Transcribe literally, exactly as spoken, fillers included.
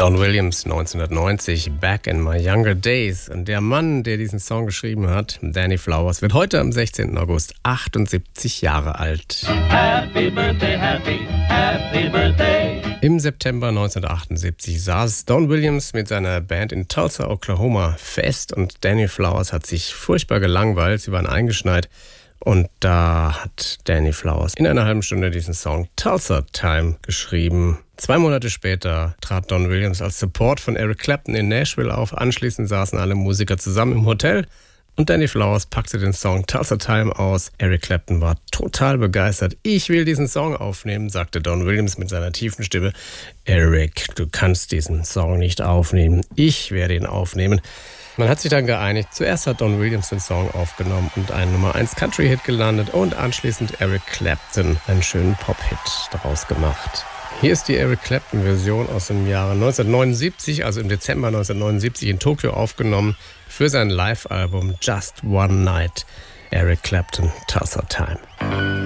Don Williams, neunzehnhundertneunzig, Back in My Younger Days. Und der Mann, der diesen Song geschrieben hat, Danny Flowers, wird heute am sechzehnten August achtundsiebzig Jahre alt. Happy Birthday, Happy, Happy Birthday. Im September neunzehnhundertachtundsiebzig saß Don Williams mit seiner Band in Tulsa, Oklahoma fest und Danny Flowers hat sich furchtbar gelangweilt. Sie waren eingeschneit. Und da hat Danny Flowers in einer halben Stunde diesen Song Tulsa Time geschrieben. Zwei Monate später trat Don Williams als Support von Eric Clapton in Nashville auf. Anschließend saßen alle Musiker zusammen im Hotel und Danny Flowers packte den Song Tulsa Time aus. Eric Clapton war total begeistert. Ich will diesen Song aufnehmen, sagte Don Williams mit seiner tiefen Stimme. Eric, du kannst diesen Song nicht aufnehmen. Ich werde ihn aufnehmen. Man hat sich dann geeinigt. Zuerst hat Don Williams den Song aufgenommen und einen Nummer eins Country-Hit gelandet und anschließend Eric Clapton einen schönen Pop-Hit daraus gemacht. Hier ist die Eric Clapton-Version aus dem Jahre neunzehnhundertneunundsiebzig, also im Dezember neunzehnhundertneunundsiebzig in Tokio aufgenommen für sein Live-Album Just One Night. Eric Clapton, Tulsa Time.